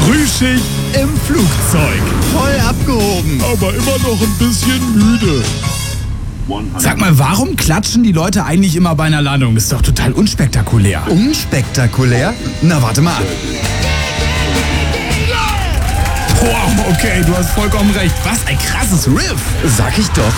Frühschicht im Flugzeug. Voll abgehoben. Aber immer noch ein bisschen müde. Sag mal, warum klatschen die Leute eigentlich immer bei einer Landung? Ist doch total unspektakulär. Unspektakulär? Na, warte mal an. Boah, okay, du hast vollkommen recht. Was ein krasses Riff. Sag ich doch.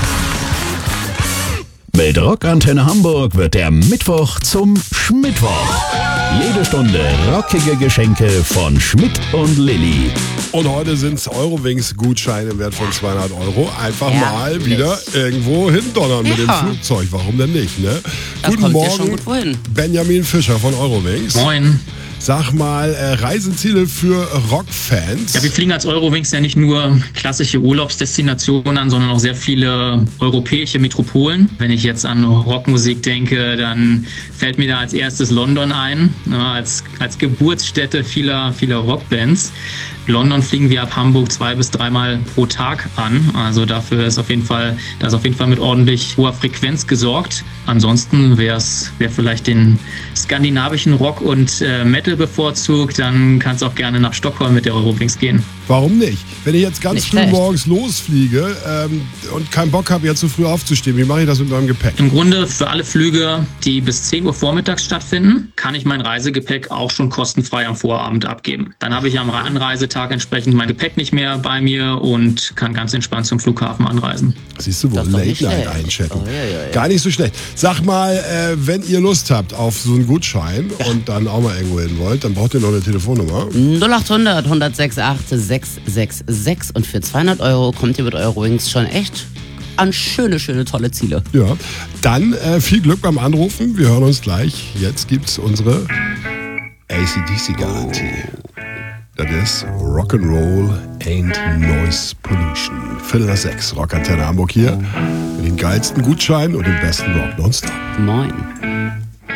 Mit Rockantenne Hamburg wird der Mittwoch zum Schmittwoch. Jede Stunde rockige Geschenke von Schmidt und Lilly. Und heute sind es Eurowings-Gutscheine im Wert von 200 €. Einfach mal wieder irgendwo hindonnern mit dem Flugzeug. Warum denn nicht, ne? Da Guten kommt ihr Morgen, schon gut wohin. Benjamin Fischer von Eurowings. Moin. Sag mal, Reiseziele für Rockfans. Ja, wir fliegen als Eurowings ja nicht nur klassische Urlaubsdestinationen an, sondern auch sehr viele europäische Metropolen. Wenn ich jetzt an Rockmusik denke, dann fällt mir da als erstes London ein, als Geburtsstätte vieler Rockbands. London fliegen wir ab Hamburg 2- bis 3-mal pro Tag an. Also dafür ist auf jeden Fall mit ordentlich hoher Frequenz gesorgt. Ansonsten wer vielleicht den skandinavischen Rock und Metal bevorzugt, dann kann es auch gerne nach Stockholm mit der Eurowings gehen. Warum nicht? Wenn ich jetzt ganz Nicht früh schlecht. morgens losfliege und keinen Bock habe, jetzt so früh aufzustehen, wie mache ich das mit meinem Gepäck? Im Grunde für alle Flüge, die bis 10 Uhr vormittags stattfinden, kann ich mein Reisegepäck auch schon kostenfrei am Vorabend abgeben. Dann habe ich am Anreisetag entsprechend mein Gepäck nicht mehr bei mir und kann ganz entspannt zum Flughafen anreisen. Siehst du wohl, Das ist doch nicht Late Night schlecht. einchecken. Oh, ja. Gar nicht so schlecht. Sag mal, wenn ihr Lust habt auf so einen Gutschein und dann auch mal irgendwo hin wollt, dann braucht ihr noch eine Telefonnummer. 0800 106 666 und für 200 € kommt ihr mit Eurowings schon echt an schöne, tolle Ziele. Ja, dann viel Glück beim Anrufen. Wir hören uns gleich. Jetzt gibt's unsere AC/DC-Garantie. Das ist Rock'n'Roll ain't Noise Pollution. 5:45, Rockantenne Hamburg hier mit den geilsten Gutscheinen und dem besten Rock nonstop. Moin.